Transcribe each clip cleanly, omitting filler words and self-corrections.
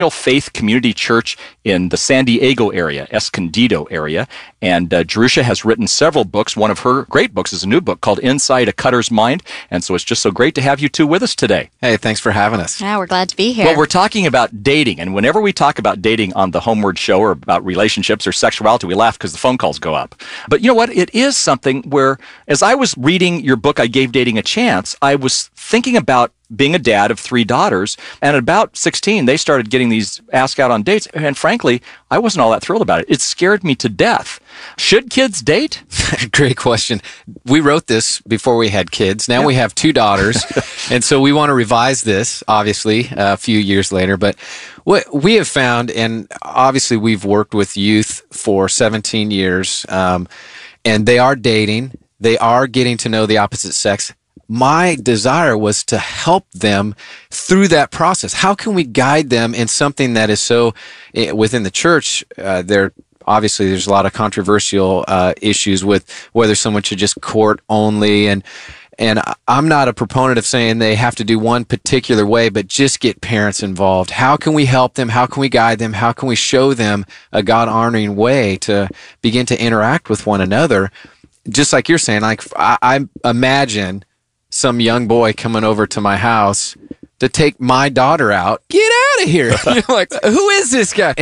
Faith Community Church in the San Diego area, Escondido area. And Jerusha has written several books. One of her great books is a new book called Inside a Cutter's Mind. And so it's just so great to have you two with us today. Hey, thanks for having us. Yeah, we're glad to be here. Well, we're talking about dating. And whenever we talk about dating on the Homeward Show or about relationships or sexuality, we laugh because the phone calls go up. But you know what? It is something where, as I was reading your book, I Gave Dating a Chance, I was thinking about being a dad of 3 daughters, and at about 16, they started getting these asked out on dates, and frankly, I wasn't all that thrilled about it. It scared me to death. Should kids date? Great question. We wrote this before we had kids. Now we have 2 daughters, and so we want to revise this, obviously, a few years later. But what we have found, and obviously we've worked with youth for 17 years, and they are dating. They are getting to know the opposite sex. My desire was to help them through that process. How can we guide them in something that is so within the church? Obviously, there's a lot of controversial issues with whether someone should just court only, and I'm not a proponent of saying they have to do one particular way, but just get parents involved. How can we help them? How can we guide them? How can we show them a God-honoring way to begin to interact with one another? Just like you're saying, like I imagine some young boy coming over to my house to take my daughter out. Get out of here. You're like, who is this guy?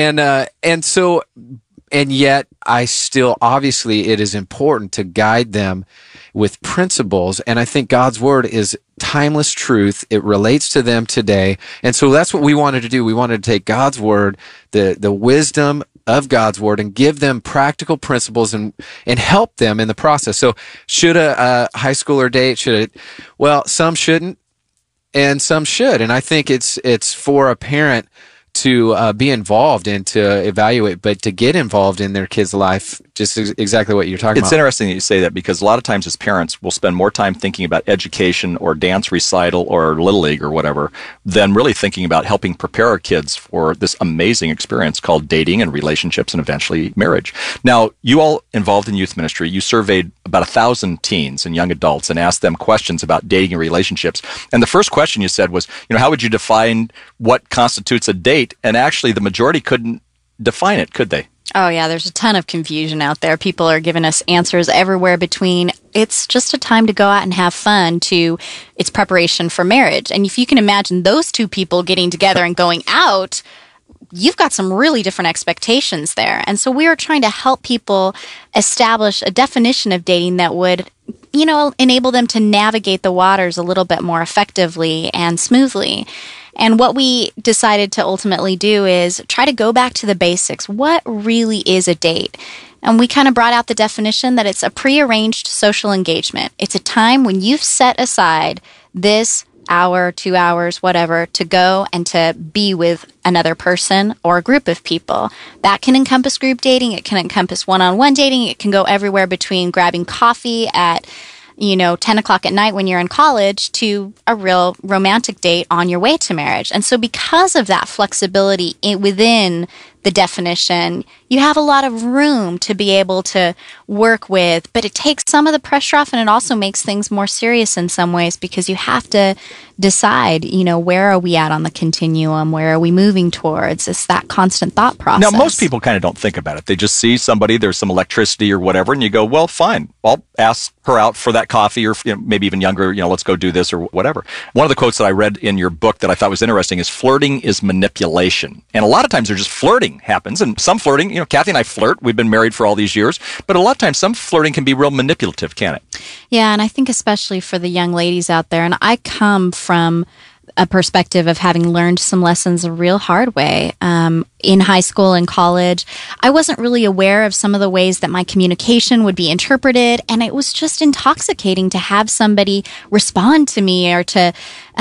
And yet I still, obviously it is important to guide them with principles. And I think God's word is timeless truth. It relates to them today. And so that's what we wanted to do. We wanted to take God's word, the wisdom of God's word, and give them practical principles and help them in the process. So should a high schooler date? Well, some shouldn't and some should. And I think it's for a parent to be involved and to evaluate, but to get involved in their kid's life, just exactly what you're talking about. It's interesting that you say that, because a lot of times as parents, we'll spend more time thinking about education or dance recital or Little League or whatever than really thinking about helping prepare our kids for this amazing experience called dating and relationships and eventually marriage. Now, you all involved in youth ministry, you surveyed about 1,000 teens and young adults and asked them questions about dating and relationships. And the first question you said was, how would you define what constitutes a date? And actually, the majority couldn't define it, could they? Oh, yeah, there's a ton of confusion out there. People are giving us answers everywhere between it's just a time to go out and have fun to it's preparation for marriage. And if you can imagine those two people getting together and going out, you've got some really different expectations there. And so we are trying to help people establish a definition of dating that would, enable them to navigate the waters a little bit more effectively and smoothly. And what we decided to ultimately do is try to go back to the basics. What really is a date? And we kind of brought out the definition that it's a prearranged social engagement. It's a time when you've set aside this hour, 2 hours, whatever, to go and to be with another person or a group of people. That can encompass group dating. It can encompass one-on-one dating. It can go everywhere between grabbing coffee at 10 o'clock at night when you're in college to a real romantic date on your way to marriage. And so because of that flexibility within the definition, you have a lot of room to be able to work with, but it takes some of the pressure off, and it also makes things more serious in some ways because you have to decide, where are we at on the continuum? Where are we moving towards? It's that constant thought process. Now, most people kind of don't think about it. They just see somebody, there's some electricity or whatever, and you go, well, fine, I'll ask her out for that coffee, or maybe even younger, let's go do this or whatever. One of the quotes that I read in your book that I thought was interesting is flirting is manipulation. And a lot of times they're just flirting happens, and some flirting, Kathy and I flirt. We've been married for all these years, but a lot of times some flirting can be real manipulative, can't it? Yeah, and I think especially for the young ladies out there, and I come from a perspective of having learned some lessons a real hard way in high school and college. I wasn't really aware of some of the ways that my communication would be interpreted, and it was just intoxicating to have somebody respond to me or to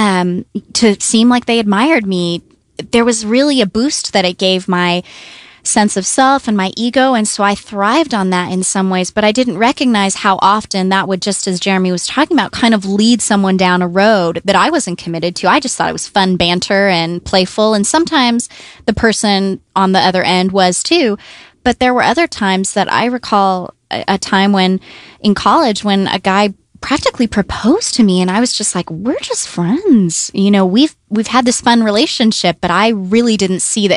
seem like they admired me. There was really a boost that it gave my sense of self and my ego, and so I thrived on that in some ways, but I didn't recognize how often that would, just as Jeremy was talking about, kind of lead someone down a road that I wasn't committed to. I just thought it was fun banter and playful, and sometimes the person on the other end was too, but there were other times that I recall a time when in college when a guy practically proposed to me, and I was just like, we're just friends. You know, we've had this fun relationship, but I really didn't see the